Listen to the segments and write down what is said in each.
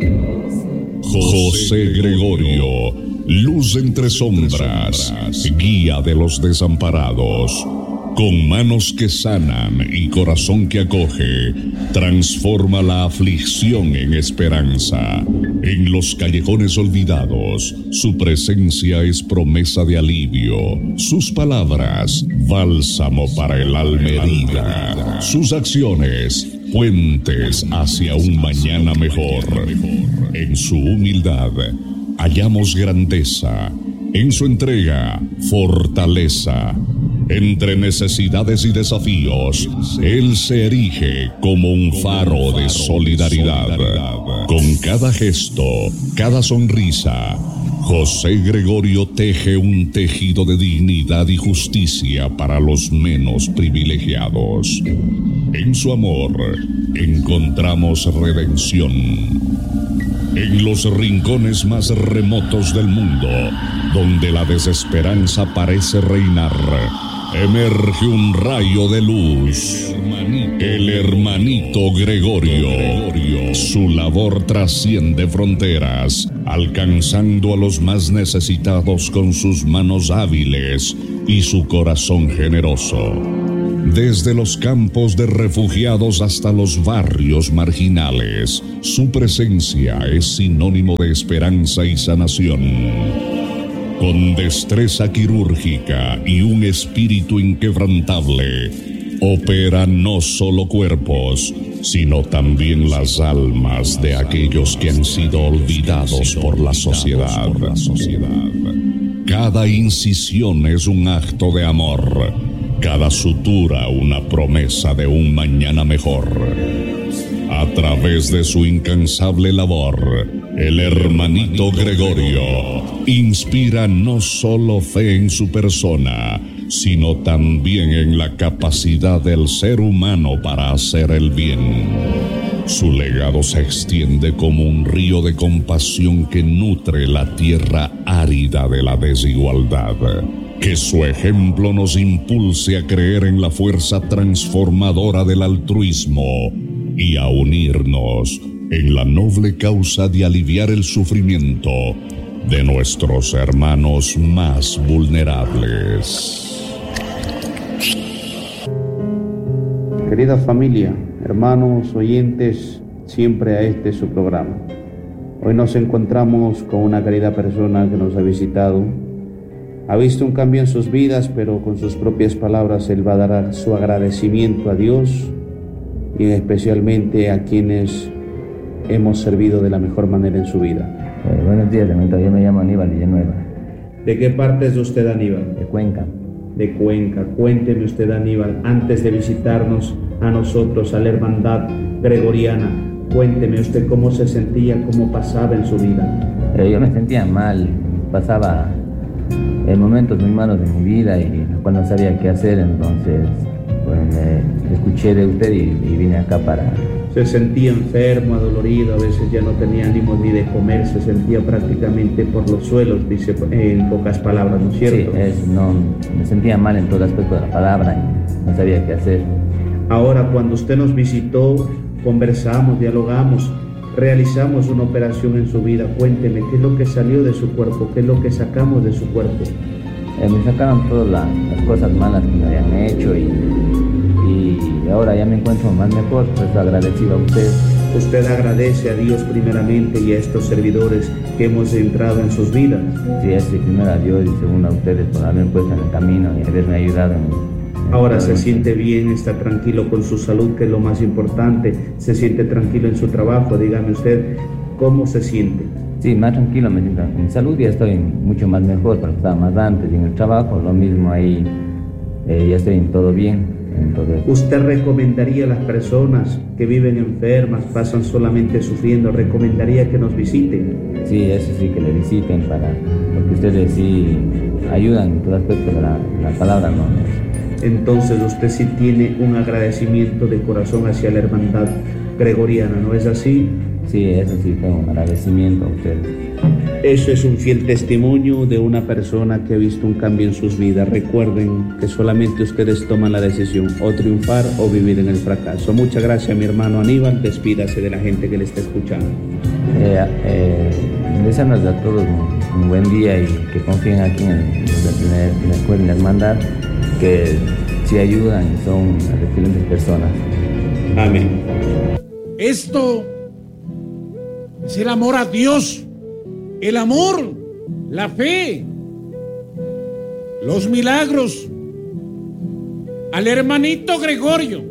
José Gregorio, luz entre sombras, guía de los desamparados. Con manos que sanan y corazón que acoge, transforma la aflicción en esperanza. En los callejones olvidados, su presencia es promesa de alivio. Sus palabras, bálsamo para el alma herida. Sus acciones, puentes hacia un mañana mejor. En su humildad, hallamos grandeza. En su entrega, fortaleza. Entre necesidades y desafíos, él se erige como un faro de solidaridad. Con cada gesto, cada sonrisa, José Gregorio teje un tejido de dignidad y justicia para los menos privilegiados. En su amor encontramos redención. En los rincones más remotos del mundo, donde la desesperanza parece reinar, emerge un rayo de luz. El hermanito Gregorio. Su labor trasciende fronteras, alcanzando a los más necesitados con sus manos hábiles y su corazón generoso. Desde los campos de refugiados hasta los barrios marginales, su presencia es sinónimo de esperanza y sanación. Con destreza quirúrgica y un espíritu inquebrantable, opera no solo cuerpos, sino también las almas de aquellos que han sido olvidados por la sociedad. Cada incisión es un acto de amor, cada sutura una promesa de un mañana mejor. A través de su incansable labor, el hermanito Gregorio inspira no solo fe en su persona, sino también en la capacidad del ser humano para hacer el bien. Su legado se extiende como un río de compasión que nutre la tierra árida de la desigualdad. Que su ejemplo nos impulse a creer en la fuerza transformadora del altruismo y a unirnos en la noble causa de aliviar el sufrimiento de nuestros hermanos más vulnerables. Querida familia, hermanos, oyentes, siempre a este su programa. Hoy nos encontramos con una querida persona que nos ha visitado. Ha visto un cambio en sus vidas, pero con sus propias palabras él va a dar su agradecimiento a Dios y especialmente a quienes hemos servido de la mejor manera en su vida. Buenos días, hermanito. Yo me llamo Aníbal Villanueva. ¿De qué parte es usted, Aníbal? De Cuenca. De Cuenca. Cuénteme usted, Aníbal, antes de visitarnos a nosotros, a la Hermandad Gregoriana, cuénteme usted cómo se sentía, cómo pasaba en su vida. Yo me sentía mal, pasaba momentos muy malos de mi vida y cuando no sabía qué hacer, entonces escuché de usted y vine acá para... Se sentía enfermo, adolorido, a veces ya no tenía ánimo ni de comer, se sentía prácticamente por los suelos, dice en pocas palabras, ¿no es cierto? Sí, me sentía mal en todo aspecto de la palabra y no sabía qué hacer. Ahora, cuando usted nos visitó, conversamos, dialogamos, realizamos una operación en su vida. Cuénteme, ¿qué es lo que salió de su cuerpo? ¿Qué es lo que sacamos de su cuerpo? Me sacaron todas las cosas malas que me habían hecho y ahora ya me encuentro más mejor, pues agradecido a usted. Usted agradece a Dios primeramente y a estos servidores que hemos entrado en sus vidas. Sí, primero a Dios y segundo a ustedes por haberme puesto en el camino y haberme ayudado Ahora se siente bien, está tranquilo con su salud, que es lo más importante, se siente tranquilo en su trabajo. Dígame usted, ¿cómo se siente? Sí, más tranquilo me siento. En salud ya estoy mucho más mejor, pero estaba más antes. Y en el trabajo lo mismo, ahí ya estoy en todo bien. Entonces, ¿usted recomendaría a las personas que viven enfermas, pasan solamente sufriendo, recomendaría que nos visiten? Sí, eso sí, que le visiten porque ustedes sí ayudan en todo aspecto de la palabra, ¿no? Entonces usted sí tiene un agradecimiento de corazón hacia la Hermandad Gregoriana, ¿no es así? Sí, eso sí fue un agradecimiento a ustedes. Eso es un fiel testimonio de una persona que ha visto un cambio en sus vidas. Recuerden que solamente ustedes toman la decisión, o triunfar o vivir en el fracaso. Muchas gracias, mi hermano Aníbal. Despídase de la gente que le está escuchando. Deseamos a todos un buen día y que confíen aquí en la escuela, en la hermandad, que sí ayudan y son excelentes personas. Amén. Esto es el amor a Dios, el amor, la fe, los milagros, al hermanito Gregorio,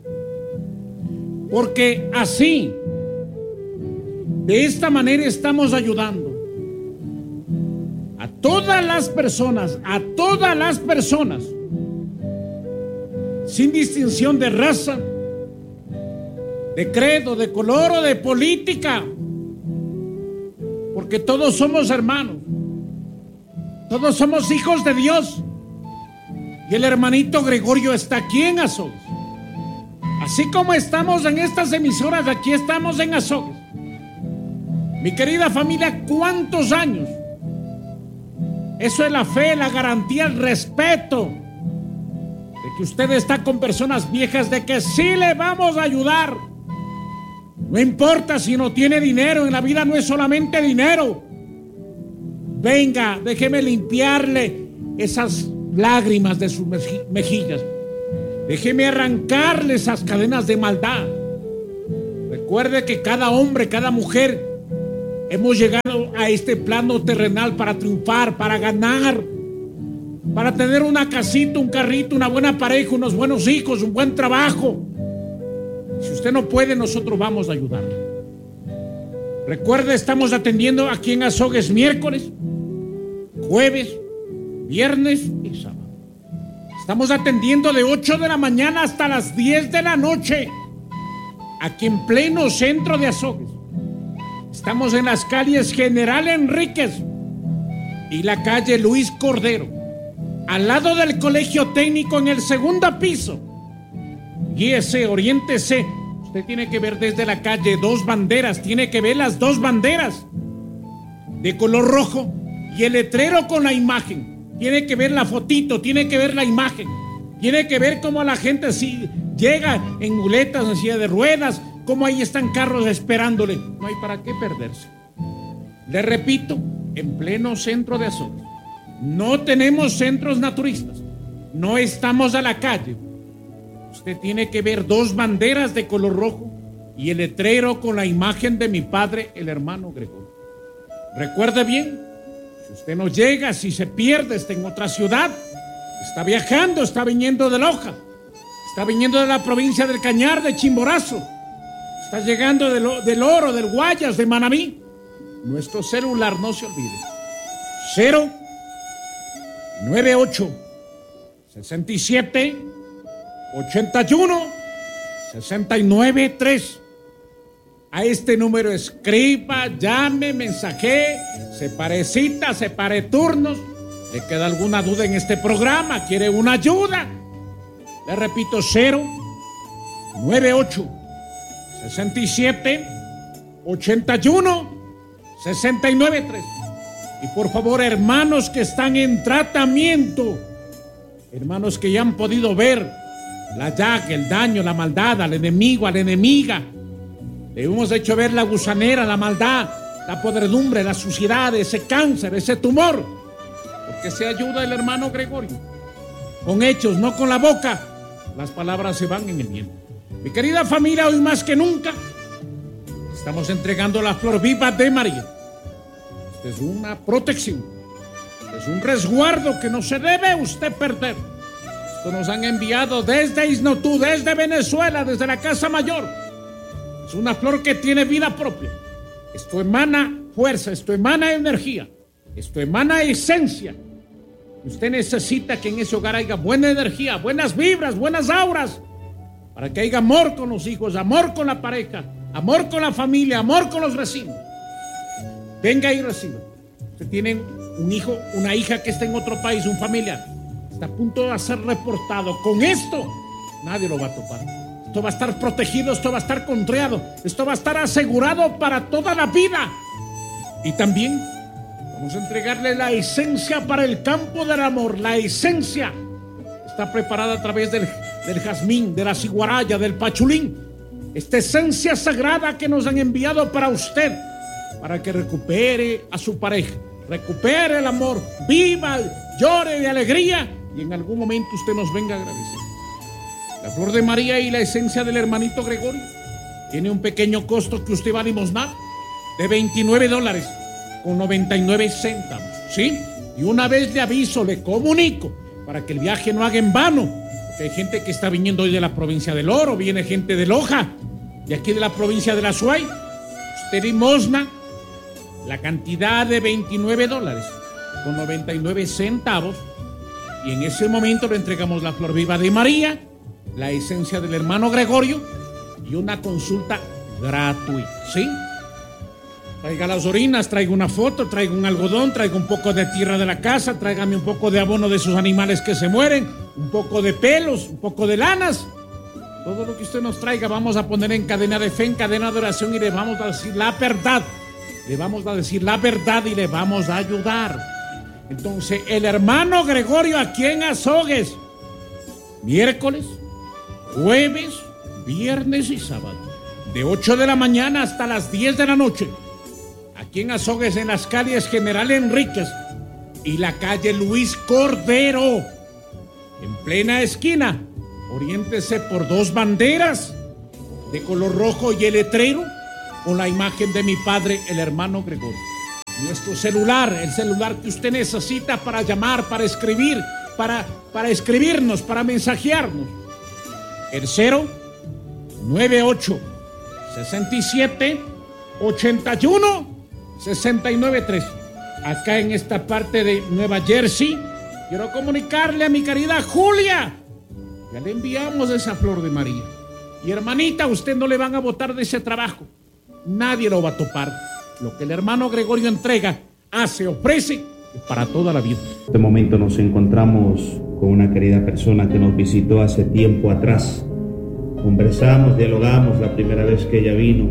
porque así, de esta manera estamos ayudando a todas las personas, sin distinción de raza, de credo, de color o de política, porque todos somos hermanos, todos somos hijos de Dios, y el hermanito Gregorio está aquí en Azogues. Así como estamos en estas emisoras, aquí estamos en Azogues. Mi querida familia, ¿cuántos años? Eso es la fe, la garantía, el respeto de que usted está con personas viejas, de que sí le vamos a ayudar. No importa si no tiene dinero, en la vida no es solamente dinero. Venga, déjeme limpiarle esas lágrimas de sus mejillas. Déjeme arrancarle esas cadenas de maldad. Recuerde que cada hombre, cada mujer, hemos llegado a este plano terrenal para triunfar, para ganar, para tener una casita, un carrito, una buena pareja, unos buenos hijos, un buen trabajo. Si usted no puede, nosotros vamos a ayudarle. Recuerde, estamos atendiendo aquí en Azogues miércoles, jueves, viernes y sábado. Estamos atendiendo de 8 de la mañana hasta las 10 de la noche, aquí en pleno centro de Azogues. Estamos en las calles General Enríquez y la calle Luis Cordero, al lado del colegio técnico, en el segundo piso. Guíese, oriéntese. Usted tiene que ver desde la calle dos banderas, tiene que ver las dos banderas de color rojo y el letrero con la imagen. Tiene que ver la fotito, tiene que ver la imagen, tiene que ver cómo la gente si llega en muletas, en silla de ruedas, cómo ahí están carros esperándole. No hay para qué perderse. Le repito, en pleno centro de Azogues. No tenemos centros naturistas, no estamos a la calle. Usted tiene que ver dos banderas de color rojo y el letrero con la imagen de mi padre, el hermano Gregorio. Recuerde bien, si usted no llega, si se pierde, está en otra ciudad, está viajando, está viniendo de Loja, está viniendo de la provincia del Cañar, de Chimborazo, está llegando del Oro, del Guayas, de Manabí. Nuestro celular, no se olvide, 098 67 81 69 3. A este número escriba, llame, mensajee, separe citas, separe turnos. ¿Le queda alguna duda en este programa? ¿Quiere una ayuda? Le repito, 098 67 81 69 3. Y por favor, hermanos que están en tratamiento, hermanos que ya han podido ver la llaga, el daño, la maldad, al enemigo, a la enemiga, le hemos hecho ver la gusanera, la maldad, la podredumbre, la suciedad, ese cáncer, ese tumor, porque se ayuda el hermano Gregorio con hechos, no con la boca. Las palabras se van en el viento. Mi querida familia, hoy más que nunca estamos entregando la flor viva de María. Esta es una protección, es un resguardo que no se debe usted perder. Esto nos han enviado desde Isnotú, desde Venezuela, desde la Casa Mayor. Es una flor que tiene vida propia. Esto emana fuerza, esto emana energía, esto emana esencia. Usted necesita que en ese hogar haya buena energía, buenas vibras, buenas auras, para que haya amor con los hijos, amor con la pareja, amor con la familia, amor con los vecinos. Venga y reciba. Usted tiene un hijo, una hija que está en otro país, un familiar, está a punto de ser reportado. Con esto nadie lo va a topar. Esto va a estar protegido, esto va a estar controlado, esto va a estar asegurado para toda la vida. Y también vamos a entregarle la esencia para el campo del amor. La esencia está preparada a través del jazmín, de la ciguaraya, del pachulín. Esta esencia sagrada que nos han enviado para usted, para que recupere a su pareja, recupere el amor, viva, llore de alegría y en algún momento usted nos venga a agradecer. La flor de María y la esencia del hermanito Gregorio tiene un pequeño costo que usted va a limosnar de $29.99, ¿sí? Y una vez le aviso, le comunico, para que el viaje no haga en vano, porque hay gente que está viniendo hoy de la provincia del Oro, viene gente de Loja, de aquí de la provincia de la Azuay. Usted limosna la cantidad de $29.99 y en ese momento le entregamos la flor viva de María, la esencia del hermano Gregorio y una consulta gratuita, ¿sí? Traiga las orinas, traiga una foto, traiga un algodón, traiga un poco de tierra de la casa, tráigame un poco de abono de sus animales que se mueren, un poco de pelos, un poco de lanas. Todo lo que usted nos traiga vamos a poner en cadena de fe, en cadena de oración y le vamos a decir la verdad. Le vamos a decir la verdad y le vamos a ayudar. Entonces, el hermano Gregorio aquí en Azogues, miércoles, jueves, viernes y sábado, de 8 de la mañana hasta las 10 de la noche. Aquí en Azogues, en las calles General Enríquez y la calle Luis Cordero, en plena esquina, oriéntese por dos banderas de color rojo y el letrero con la imagen de mi padre, el hermano Gregorio. Nuestro celular, el celular que usted necesita para llamar, para escribir, para escribirnos, para mensajearnos. El 098 67 81 693. Acá en esta parte de Nueva Jersey, quiero comunicarle a mi querida Julia. Ya le enviamos esa flor de María. Y hermanita, usted no le van a botar de ese trabajo. Nadie lo va a topar. Lo que el hermano Gregorio entrega, hace, ofrece para toda la vida. En este momento nos encontramos con una querida persona que nos visitó hace tiempo atrás. Conversamos, dialogamos la primera vez que ella vino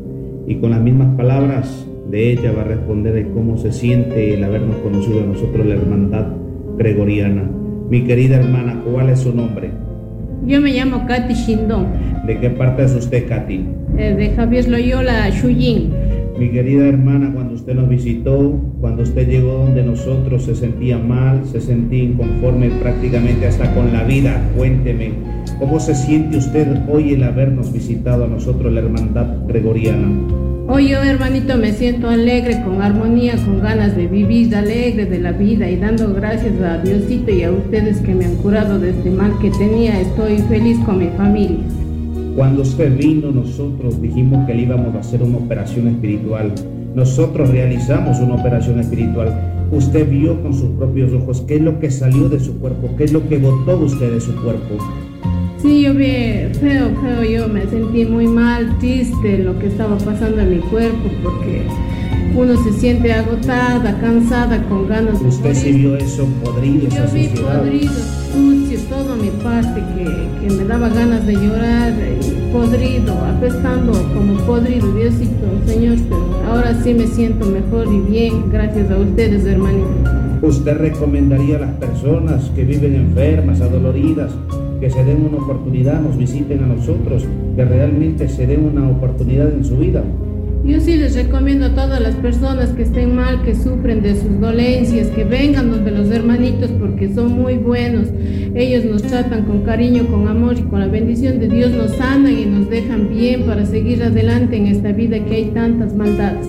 y con las mismas palabras de ella va a responder de cómo se siente el habernos conocido a nosotros, la hermandad gregoriana. Mi querida hermana, ¿cuál es su nombre? Yo me llamo Katy Shindón. ¿De qué parte es usted, Katy? De Javier Loyola, Shuyin. Mi querida hermana, cuando usted nos visitó, cuando usted llegó donde nosotros, se sentía mal, se sentía inconforme prácticamente hasta con la vida. Cuénteme, ¿cómo se siente usted hoy el habernos visitado a nosotros, la hermandad gregoriana? Hoy yo, hermanito, me siento alegre, con armonía, con ganas de vivir, alegre de la vida y dando gracias a Diosito y a ustedes que me han curado de este mal que tenía. Estoy feliz con mi familia. Cuando usted vino, nosotros dijimos que le íbamos a hacer una operación espiritual. Nosotros realizamos una operación espiritual. Usted vio con sus propios ojos qué es lo que salió de su cuerpo, qué es lo que botó usted de su cuerpo. Sí, yo vi feo, yo me sentí muy mal, triste lo que estaba pasando en mi cuerpo, porque uno se siente agotada, cansada, con ganas de ¿Usted sí vio eso podrido, esa suciedad? Yo vi podrido, sucio, todo mi parte, que me daba ganas de llorar, podrido, apestando como podrido, Diosito, Señor, pero ahora sí me siento mejor y bien, gracias a ustedes, hermanito. ¿Usted recomendaría a las personas que viven enfermas, adoloridas, que se den una oportunidad, nos visiten a nosotros, que realmente se den una oportunidad en su vida? Yo sí les recomiendo a todas las personas que estén mal, que sufren de sus dolencias, que vengan donde los hermanitos porque son muy buenos. Ellos nos tratan con cariño, con amor y con la bendición de Dios nos sanan y nos dejan bien para seguir adelante en esta vida que hay tantas maldades.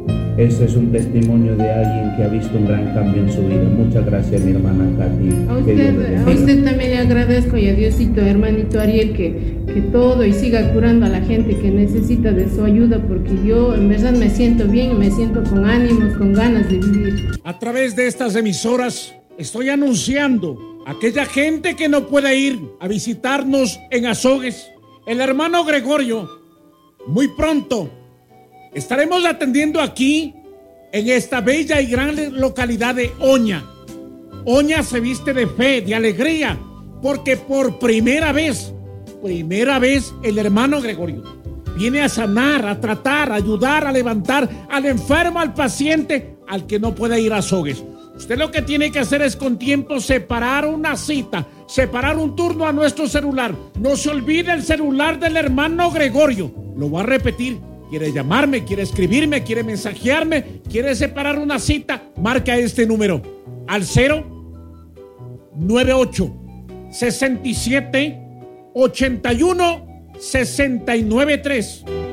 Ese es un testimonio de alguien que ha visto un gran cambio en su vida. Muchas gracias, mi hermana Katy. A usted también le agradezco y a Diosito, hermanito Ariel, que todo y siga curando a la gente que necesita de su ayuda, porque yo en verdad me siento bien y me siento con ánimos, con ganas de vivir. A través de estas emisoras estoy anunciando a aquella gente que no puede ir a visitarnos en Azogues, el hermano Gregorio, muy pronto estaremos atendiendo aquí, en esta bella y gran localidad de Oña. Oña se viste de fe, de alegría, porque por primera vez primera vez el hermano Gregorio viene a sanar, a tratar, a ayudar, a levantar al enfermo, al paciente, al que no puede ir a Azogues. Usted lo que tiene que hacer es con tiempo separar una cita, separar un turno a nuestro celular. No se olvide el celular del hermano Gregorio. Lo voy a repetir. Quiere llamarme, quiere escribirme, quiere mensajearme, quiere separar una cita, marca este número al 098 67 81 693.